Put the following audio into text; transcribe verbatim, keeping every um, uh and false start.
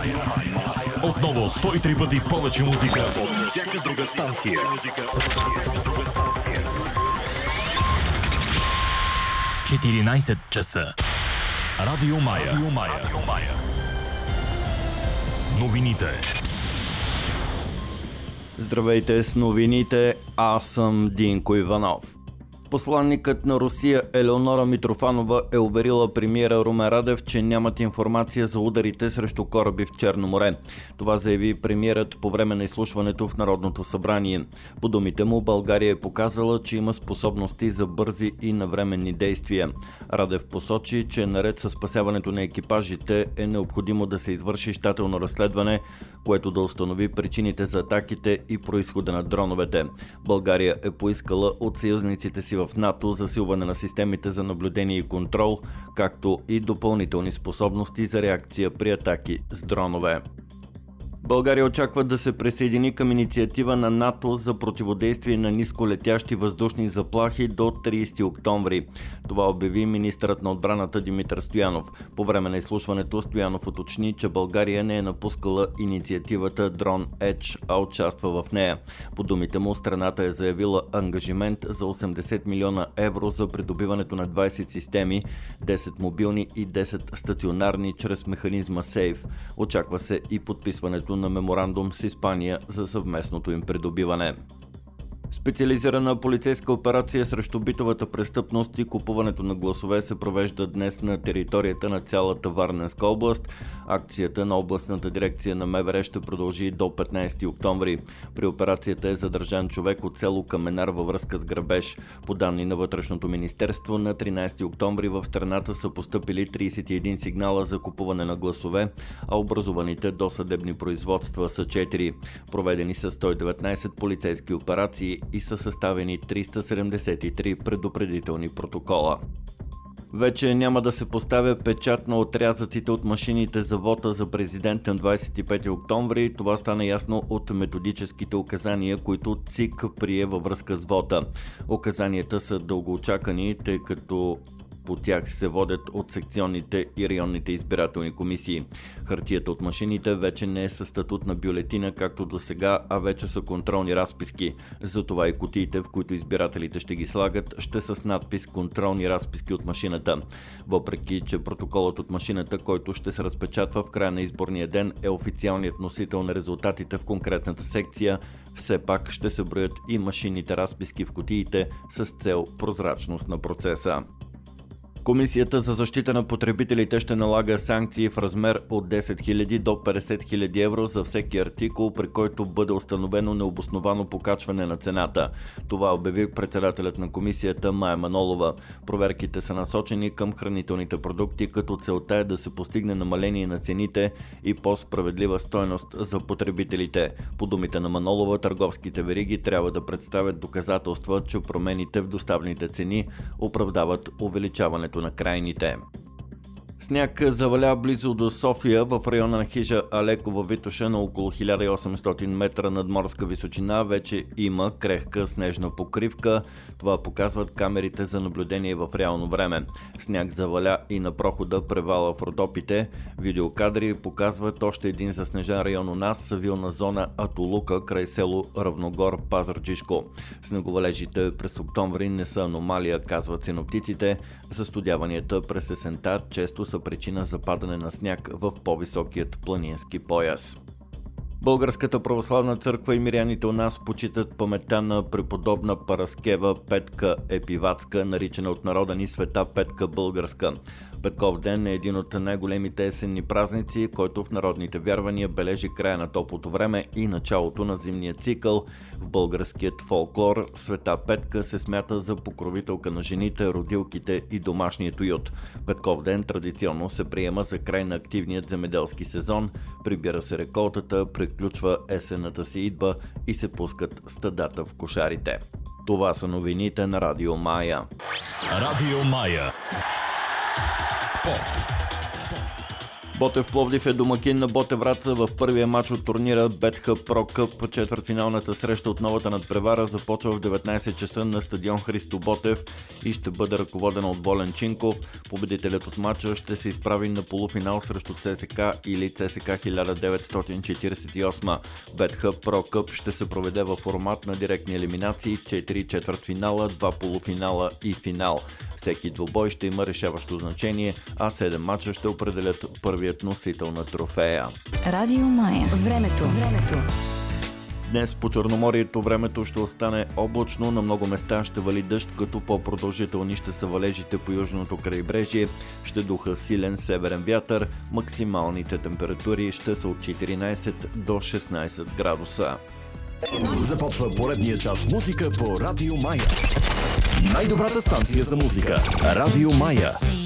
Отново сто и три пъти повече музика от всяка друга станция. четиринайсет часа. Радио Мая. Радио Мая. Новините. Здравейте с новините, аз съм Динко Иванов. Посланникът на Русия Елеонора Митрофанова е уверила премиера Румен Радев, че нямат информация за ударите срещу кораби в Черно море. Това заяви премиерът по време на изслушването в Народното събрание. По думите му, България е показала, че има способности за бързи и навременни действия. Радев посочи, че наред със спасяването на екипажите е необходимо да се извърши щателно разследване, което да установи причините за атаките и произхода на дроновете. България е поискала от съюзниците си в НАТО засилване на системите за наблюдение и контрол, както и допълнителни способности за реакция при атаки с дронове. България очаква да се присъедини към инициатива на НАТО за противодействие на нисколетящи въздушни заплахи до трийсети октомври. Това обяви министърът на отбраната Димитър Стоянов. По време на изслушването Стоянов уточни, че България не е напускала инициативата Drone Edge, а участва в нея. По думите му, страната е заявила ангажимент за осемдесет милиона евро за придобиването на двайсет системи, десет мобилни и десет стационарни чрез механизма Сейф. Очаква се и подписването на меморандум с Испания за съвместното им придобиване. Специализирана полицейска операция срещу битовата престъпност и купуването на гласове се провежда днес на територията на цялата Варненска област. Акцията на областната дирекция на МВР ще продължи до петнайсети октомври. При операцията е задържан човек от село Каменар във връзка с грабеж. По данни на Вътрешното министерство, на тринайсети октомври в страната са постъпили трийсет и един сигнала за купуване на гласове, а образуваните досъдебни производства са четири. Проведени са сто и деветнайсет полицейски операции и са съставени триста седемдесет и три предупредителни протокола. Вече няма да се поставя печат на отрязъците от машините за вота за президент на двайсет и пети октомври. Това стана ясно от методическите указания, които ЦИК прие във връзка с вота. Указанията са дългоочакани, тъй като по тях се водят от секционните и районните избирателни комисии. Хартията от машините вече не е със статут на бюлетина, както до сега, а вече са контролни разписки. Затова и кутиите, в които избирателите ще ги слагат, ще са с надпис "Контролни разписки от машината". Въпреки че протоколът от машината, който ще се разпечатва в края на изборния ден, е официалният носител на резултатите в конкретната секция, все пак ще се броят и машинните разписки в кутиите с цел прозрачност на процеса. Комисията за защита на потребителите ще налага санкции в размер от десет хиляди до петдесет хиляди евро за всеки артикул, при който бъде установено необосновано покачване на цената. Това обяви председателят на комисията Мая Манолова. Проверките са насочени към хранителните продукти, като целта е да се постигне намаление на цените и по-справедлива стойност за потребителите. По думите на Манолова, търговските вериги трябва да представят доказателства, че промените в доставните цени оправдават увеличаването на крайните. Сняг заваля близо до София в района на хижа Алеко във Витоша на около хиляда и осемстотин метра надморска височина. Вече има крехка снежна покривка. Това показват камерите за наблюдение в реално време. Сняг заваля и на прохода превала в Родопите. Видеокадри показват още един заснежен район у нас, вилна зона Атолука край село Равногор, Пазарджишко. Снеговалежите през октомври не са аномалия, казват синоптиците. Застудяванията през есента често са причина за падане на сняг в по-високият планински пояс. Българската православна църква и миряните у нас почитат паметта на преподобна Параскева Петка Епиватска, наричана от народа ни Света Петка Българска. Петков ден е един от най-големите есенни празници, който в народните вярвания бележи края на топлото време и началото на зимния цикъл. В българският фолклор Света Петка се смята за покровителка на жените, родилките и домашният уют. Петков ден традиционно се приема за край на активният земеделски сезон, прибира се реколтата, приключва есенната си идба и се пускат стадата в кошарите. Това са новините на Радио Мая. Радио Мая. Спорт. Ботев Пловдив е домакин на Ботев Враца в първия матч от турнира BetHub Pro Cup. Четвъртфиналната среща от новата надпревара започва в деветнайсет часа на стадион Христо Ботев и ще бъде ръководена от Волен Чинков. Победителят от матча ще се изправи на полуфинал срещу ЦСКА или ЦСКА хиляда деветстотин четирийсет и осма. BetHub Pro Cup ще се проведе във формат на директни елиминации, четири четвъртфинала, два полуфинала и финал. Всеки двубой ще има решаващо значение, а седем мача ще определят първият носител на трофея. Радио Мая. Времето. Времето. Днес по Черноморието времето ще остане облачно, на много места ще вали дъжд, като по-продължителни ще са валежите по южното крайбрежие, ще духа силен северен вятър, максималните температури ще са от четиринайсет до шестнайсет градуса. Започва поредния час музика по Радио Мая. Най-добрата станция за музика. Радио Мая.